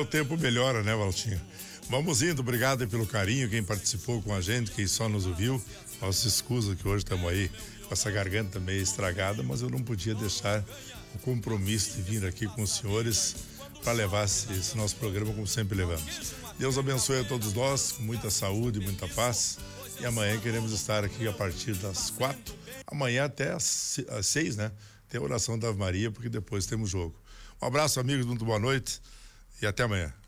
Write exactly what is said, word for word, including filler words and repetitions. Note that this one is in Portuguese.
o tempo melhora, né, Valtinho? Vamos indo, obrigado aí pelo carinho, quem participou com a gente, quem só nos ouviu. Nossa escusa que hoje estamos aí com essa garganta meio estragada, mas eu não podia deixar o compromisso de vir aqui com os senhores para levar esse, esse nosso programa como sempre levamos. Deus abençoe a todos nós, com muita saúde, muita paz. E amanhã queremos estar aqui a partir das quatro, amanhã até às, às seis, né? Tem a oração da Ave Maria, porque depois temos jogo. Um abraço, amigos, muito boa noite e até amanhã.